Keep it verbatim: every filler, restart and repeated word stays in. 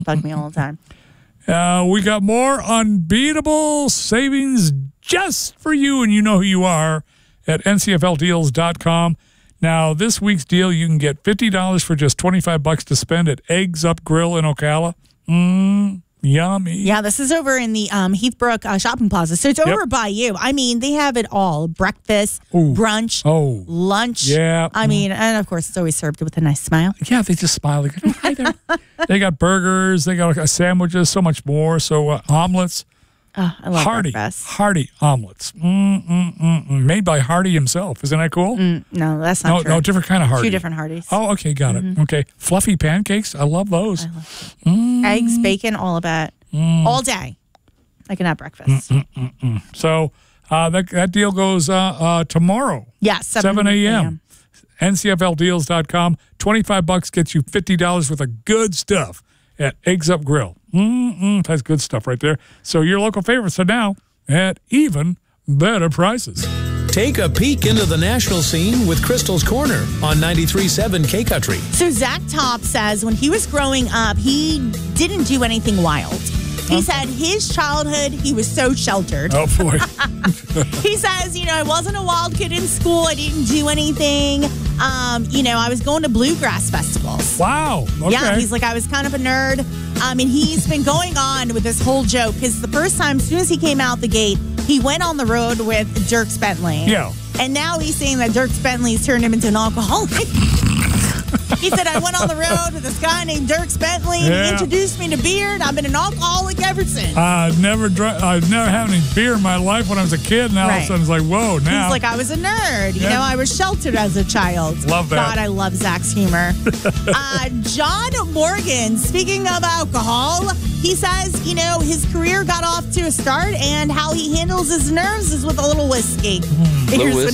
Bug me all the time. Uh, we got more unbeatable savings just for you, and you know who you are, at N C F L deals dot com. Now, this week's deal, you can get fifty dollars for just twenty-five bucks to spend at Eggs Up Grill in Ocala. Mmm, yummy. Yeah, this is over in the um, Heathbrook uh, Shopping Plaza. So it's over Yep. by you. I mean, they have it all. Breakfast, Ooh. brunch, Oh. lunch. Yeah. I mean, and of course, it's always served with a nice smile. Yeah, they just smile. They go, oh, hi there. They got burgers. They got uh, sandwiches, so much more. So uh, omelets. Oh, I love Hardy, breakfast. Hardy omelets. Mm, mm, mm, mm. Made by Hardy himself. Isn't that cool? Mm, no, that's not no, true. no, different kind of Hardy. Two different Hardys. Oh, okay, got Mm-hmm. it. Okay. Fluffy pancakes. I love those. I love mm. Eggs, bacon, all of it. Mm. All day. I can have breakfast. Mm-mm-mm-mm. So uh, that, that deal goes uh, uh, tomorrow. Yeah, seven a.m. N C F L deals dot com. twenty-five bucks gets you fifty dollars worth of good stuff at Eggs Up Grill. Mm-mm, that's good stuff right there. So your local favorites are now at even better prices. Take a peek into the national scene with Crystal's Corner on ninety-three point seven K Country. So Zach Top says when he was growing up, he didn't do anything wild. He said his childhood, he was so sheltered. Oh, boy. He says, you know, I wasn't a wild kid in school. I didn't do anything. Um, you know, I was going to bluegrass festivals. Wow. Okay. Yeah, he's like, I was kind of a nerd. Um, and he's been going on with this whole joke because the first time, as soon as he came out the gate, he went on the road with Dierks Bentley. Yeah. And now he's saying that Dierks Bentley's turned him into an alcoholic. He said, I went on the road with this guy named Dierks Bentley, and Yeah. he introduced me to beer, and I've been an alcoholic ever since. I've never dr- I've never had any beer in my life when I was a kid. Now all of Right. a sudden it's like, whoa, now. He's like, I was a nerd. You Yeah. know, I was sheltered as a child. Love that. God, I love Zach's humor. uh, John Morgan, speaking of alcohol, he says, you know, his career got off to a start, and how he handles his nerves is with a little whiskey. Here's Little what